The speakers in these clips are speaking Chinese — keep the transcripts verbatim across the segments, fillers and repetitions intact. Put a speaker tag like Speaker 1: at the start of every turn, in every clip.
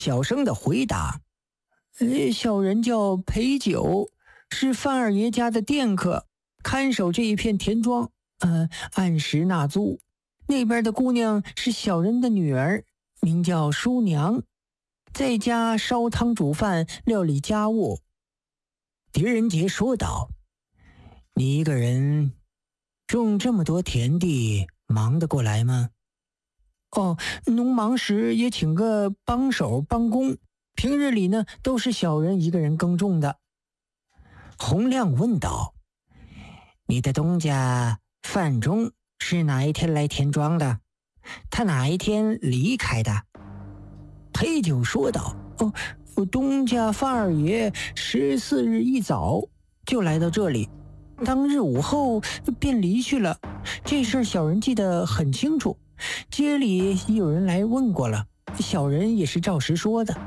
Speaker 1: 小声的回答：“呃，小人叫裴九，是范二爷家的佃客，看守这一片田庄，呃，按时纳租。那边的姑娘是小人的女儿，名叫淑娘，在家烧汤煮饭，料理家务。”狄仁杰说道：“你一个人种这么多田地，忙得过来吗？”“哦，农忙时也请个帮手帮工，平日里呢都是小人一个人耕种的。”洪亮问道：“你的东家范中是哪一天来田庄的？他哪一天离开的？”裴九说道：“哦，我东家范二爷十四日一早就来到这里，当日午后便离去了。这事儿小人记得很清楚，街里有人来问过了，小人也是照实说的。”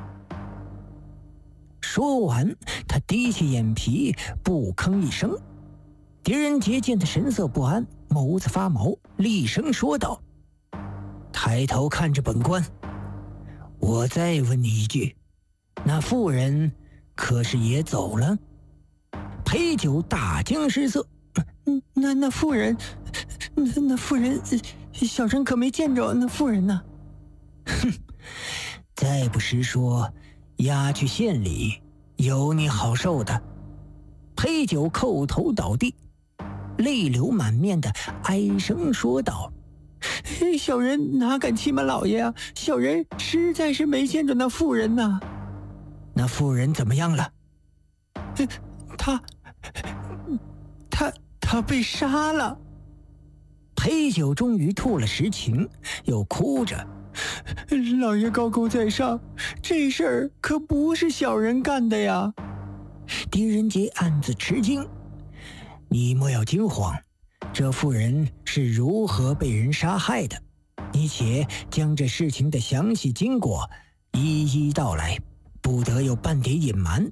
Speaker 1: 说完，他低起眼皮，不吭一声。狄仁杰见他神色不安，眸子发毛，厉声说道：“抬头看着本官，我再问你一句，那妇人可是也走了？”裴九大惊失色：“那那妇人，那那妇人，小人可没见着那妇人呢。”“哼，再不实说，押去县里，有你好受的。”裴九叩头倒地，泪流满面的哀声说道：“小人哪敢欺瞒老爷啊！小人实在是没见着那妇人呐。”“那妇人怎么样了？”“他，他，他被杀了。”裴九终于吐了实情，又哭着：“老爷高高在上，这事儿可不是小人干的呀！”狄仁杰暗自吃惊：“你莫要惊慌，这妇人是如何被人杀害的？你且将这事情的详细经过一一道来，不得有半点隐瞒。”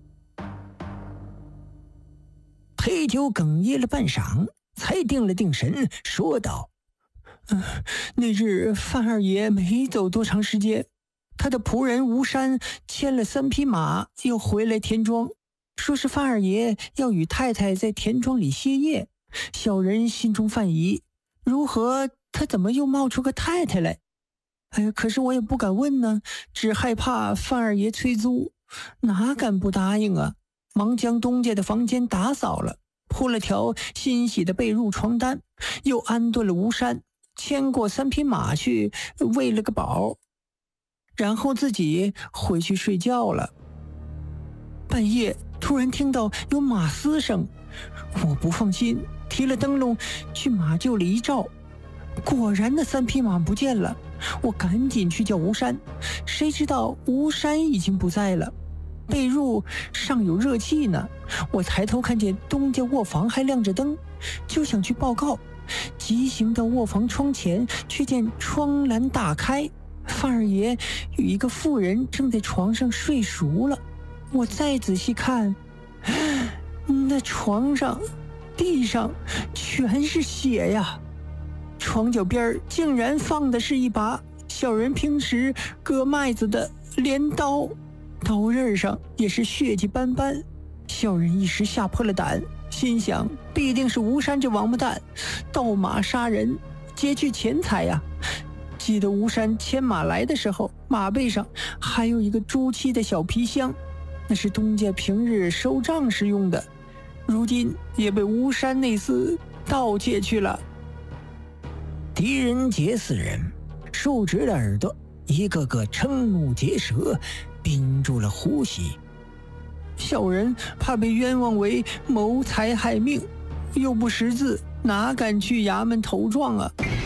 Speaker 1: 裴九哽咽了半晌，才定了定神，说道：“呃、那日范二爷没走多长时间，他的仆人吴山牵了三匹马，又回来田庄，说是范二爷要与太太在田庄里歇业。小人心中犯疑，如何他怎么又冒出个太太来？哎，可是我也不敢问呢，只害怕范二爷催租，哪敢不答应啊？忙将东家的房间打扫了，铺了条新洗的被褥床单，又安顿了吴山，牵过三匹马去喂了个饱，然后自己回去睡觉了。半夜突然听到有马嘶声，我不放心，提了灯笼去马厩里一照，果然那三匹马不见了。我赶紧去叫吴山，谁知道吴山已经不在了，被褥尚有热气呢。我抬头看见东家卧房还亮着灯，就想去报告，急行到卧房窗前，却见窗栏打开，范二爷与一个妇人正在床上睡熟了。我再仔细看，那床上地上全是血呀，床脚边竟然放的是一把小人平时割麦子的镰刀，刀刃上也是血迹斑斑。小人一时吓破了胆，心想必定是吴山这王八蛋盗马杀人，劫去钱财呀。记得吴山牵马来的时候，马背上还有一个朱漆的小皮箱，那是东家平日收账时用的，如今也被吴山那厮盗窃去了。狄仁杰四人竖直了耳朵，一个个瞠目结舌，屏住了呼吸。小人怕被冤枉为谋财害命，又不识字，哪敢去衙门投状啊？